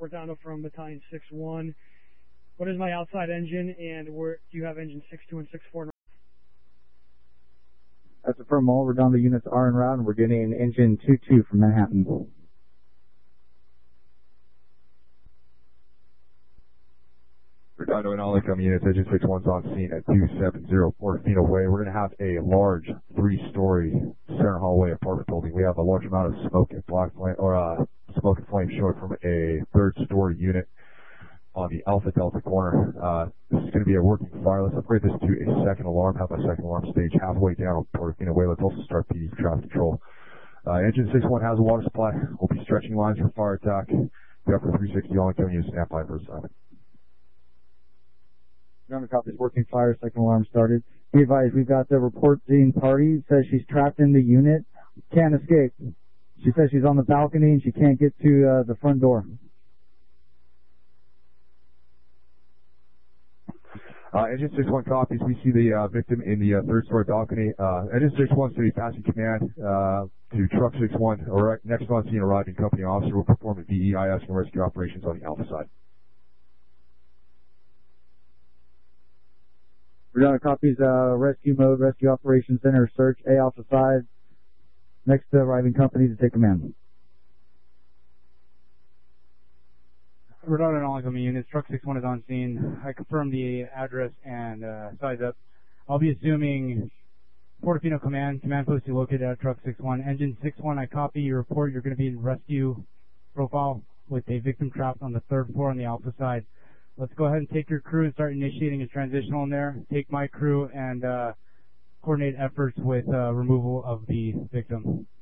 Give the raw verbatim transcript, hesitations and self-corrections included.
Redondo from Battalion six one. What is my outside engine, and where do you have engine six two and six four? That's affirm. All Redondo units are en route, and we're getting engine two two from Manhattan. Redondo and all incoming units, engine six one's on scene at two seven zero Portofino Way. We're going to have a large three-story center hallway apartment building. We have a large amount of smoke and black flame, or uh, smoke and flame showing from a third-story unit on the Alpha Delta corner. Uh, this is going to be a working fire. Let's upgrade this to a second alarm. Have a second alarm stage halfway down on Portofino Way. Let's also start P D traffic control. Uh, engine six one has a water supply. We'll be stretching lines for fire attack. We have for three sixty all incoming units stand by for assignment. Redondo copies working fire. Second alarm started. Be advised, we've got the reporting party. Says she's trapped in the unit. Can't escape. She says she's on the balcony and she can't get to uh, the front door. Uh, engine six one copies. We see the uh, victim in the uh, third story balcony. Uh, engine six one to be passing command uh, to truck six one. Or next on scene, arriving company officer will perform the D E I S and rescue operations on the Alpha side. Redondo copies uh, rescue mode, rescue operations center, search A Alpha side. Next to arriving company to take command. Redondo and all incoming units, truck six one is on scene. I confirm the address and uh, size up. I'll be assuming Portofino command, command post you located at truck six one. Engine six one, I copy your report. You're going to be in rescue profile with a victim trapped on the third floor on the Alpha side. Let's go ahead and take your crew and start initiating a transitional in there. Take my crew and uh, coordinate efforts with uh, removal of the victim.